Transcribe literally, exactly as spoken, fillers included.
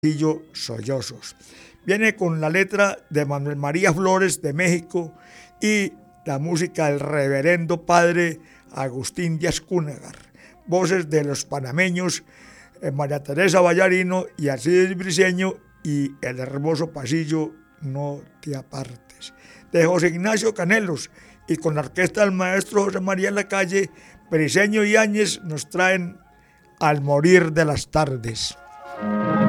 Castillo Sollozos. Viene con la letra de Manuel María Flores de México y la música del reverendo padre Agustín Díaz Cúnagar. Voces de los panameños eh, María Teresa Vallarino y Alcides Briceño y el hermoso pasillo No te apartes de José Ignacio Canelos, y con la orquesta del maestro José María Lacalle, Briceño y Áñez nos traen Al morir de las tardes.